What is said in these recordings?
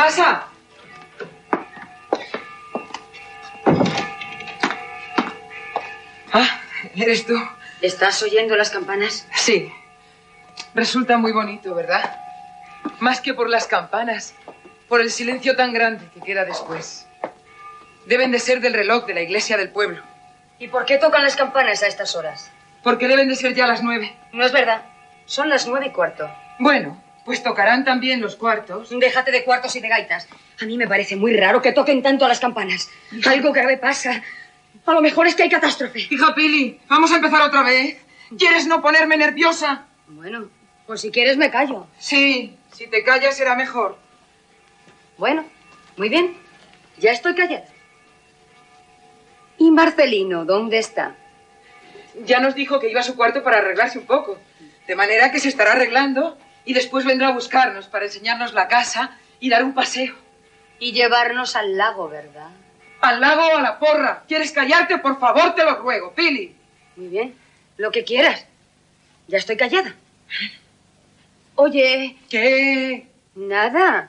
pasa? Ah, ¿eres tú? ¿Estás oyendo las campanas? Sí. Resulta muy bonito, ¿verdad? Más que por las campanas, por el silencio tan grande que queda después. Deben de ser del reloj de la iglesia del pueblo. ¿Y por qué tocan las campanas a estas horas? Porque deben de ser ya las 9. No es verdad. Son las 9:15. Bueno, pues tocarán también los cuartos. Déjate de cuartos y de gaitas. A mí me parece muy raro que toquen tanto a las campanas. Algo grave pasa. A lo mejor es que hay catástrofe. Hija Pili, vamos a empezar otra vez. ¿Quieres no ponerme nerviosa? Bueno, pues si quieres me callo. Sí, si te callas será mejor. Bueno, muy bien. Ya estoy callada. ¿Y Marcelino, dónde está? Ya nos dijo que iba a su cuarto para arreglarse un poco. De manera que se estará arreglando y después vendrá a buscarnos para enseñarnos la casa y dar un paseo. Y llevarnos al lago, ¿verdad? ¿Al lago o a la porra? ¿Quieres callarte? Por favor, te lo ruego, Pili. Muy bien, lo que quieras. Ya estoy callada. Oye... ¿Qué? Nada.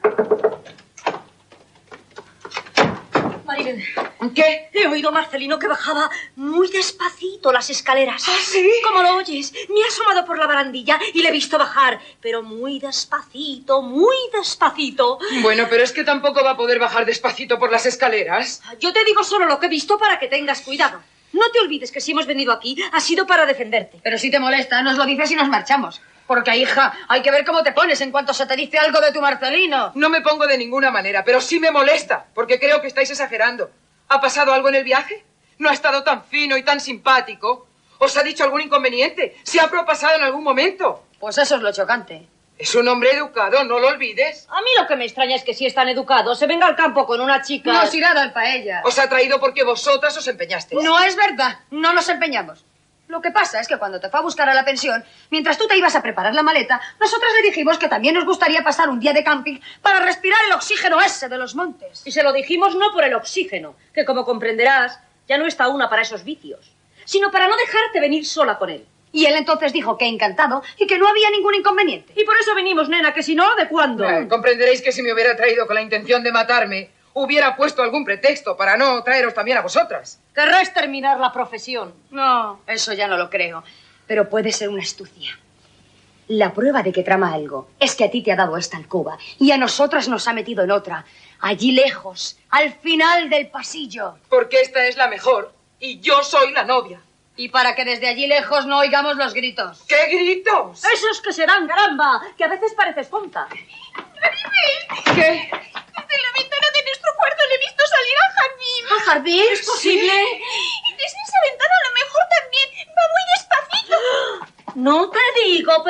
Maribel. ¿Qué? He oído a Marcelino que bajaba muy despacito las escaleras. ¿Ah, sí? ¿Cómo lo oyes? Me he asomado por la barandilla y le he visto bajar, pero muy despacito, muy despacito. Bueno, pero es que tampoco va a poder bajar despacito por las escaleras. Yo te digo solo lo que he visto para que tengas cuidado. No te olvides que si hemos venido aquí ha sido para defenderte. Pero si te molesta, nos lo dices y nos marchamos. Porque, hija, hay que ver cómo te pones en cuanto se te dice algo de tu Marcelino. No me pongo de ninguna manera, pero sí me molesta, porque creo que estáis exagerando. ¿Ha pasado algo en el viaje? ¿No ha estado tan fino y tan simpático? ¿Os ha dicho algún inconveniente? ¿Se ha propasado en algún momento? Pues eso es lo chocante. Es un hombre educado, no lo olvides. A mí lo que me extraña es que si es tan educado se venga al campo con una chica... Nos irá a dar paella. Os ha traído porque vosotras os empeñasteis. No es verdad, no nos empeñamos. Lo que pasa es que cuando te fue a buscar a la pensión, mientras tú te ibas a preparar la maleta, nosotras le dijimos que también nos gustaría pasar un día de camping para respirar el oxígeno ese de los montes. Y se lo dijimos no por el oxígeno, que como comprenderás, ya no está una para esos vicios, sino para no dejarte venir sola con él. Y él entonces dijo que encantado y que no había ningún inconveniente. Y por eso venimos, nena, que si no, ¿de cuándo? Comprenderéis que si me hubiera traído con la intención de matarme, hubiera puesto algún pretexto para no traeros también a vosotras. Querrás terminar la profesión. No, eso ya no lo creo. Pero puede ser una astucia. La prueba de que trama algo es que a ti te ha dado esta alcoba y a nosotras nos ha metido en otra, allí lejos, al final del pasillo. Porque esta es la mejor y yo soy la novia. Y para que desde allí lejos no oigamos los gritos. ¿Qué gritos? Esos que serán, caramba, que a veces pareces tonta. ¿Qué? Desde la ventana de nuestro cuarto le he visto salir al jardín. ¿Al jardín? ¿Es posible? Y desde esa ventana a lo mejor también va muy despacito. No te digo,